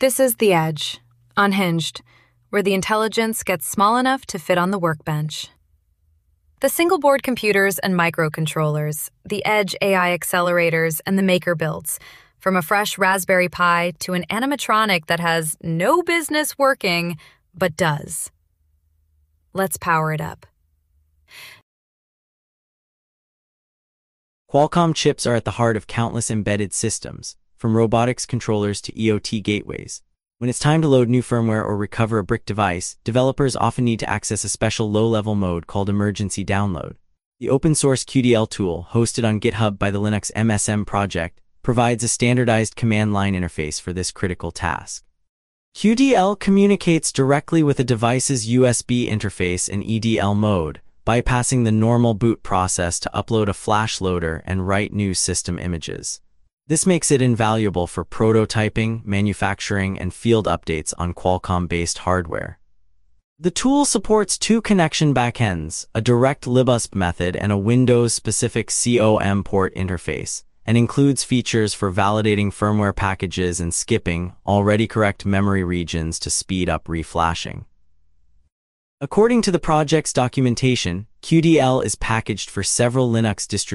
This is the Edge, unhinged, where the intelligence gets small enough to fit on the workbench. The single-board computers and microcontrollers, the Edge AI accelerators, and the Maker builds, from a fresh Raspberry Pi to an animatronic that has no business working, but does. Let's power it up. Qualcomm chips are at the heart of countless embedded systems, from robotics controllers to EOT gateways. When it's time to load new firmware or recover a brick device, developers often need to access a special low-level mode called emergency download. The open-source QDL tool, hosted on GitHub by the Linux MSM project, provides a standardized command line interface for this critical task. QDL communicates directly with a device's USB interface in EDL mode, bypassing the normal boot process to upload a flash loader and write new system images. This makes it invaluable for prototyping, manufacturing, and field updates on Qualcomm-based hardware. The tool supports two connection backends, a direct libusb method and a Windows-specific COM port interface, and includes features for validating firmware packages and skipping already correct memory regions to speed up reflashing. According to the project's documentation, QDL is packaged for several Linux distributions